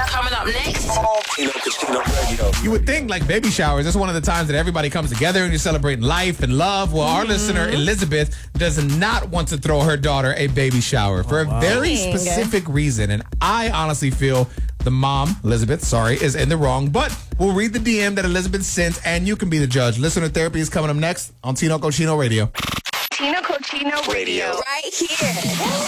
Coming up next. Tino Cochino Radio. You would think like baby showers, that's one of the times that everybody comes together and you're celebrating life and love. Well, our listener, Elizabeth, does not want to throw her daughter a baby shower for a very specific reason. And I honestly feel the mom, Elizabeth, is in the wrong. But we'll read the DM that Elizabeth sent and you can be the judge. Listener therapy is coming up next on Tino Cochino Radio. Tino Cochino Radio. Right here.